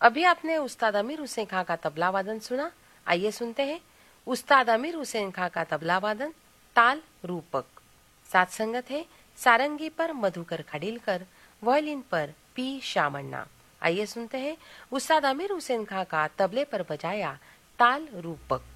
अभी आपने उस्ताद अमीर हुसैन खां का तबला वादन सुना। आइए सुनते हैं उस्ताद अमीर हुसैन खां का तबला वादन ताल रूपक। साथ संगत है सारंगी पर मधुकर खडीलकर, वायलिन पर पी शामण्णा। आइए सुनते हैं उस्ताद अमीर हुसैन खां का तबले पर बजाया ताल रूपक।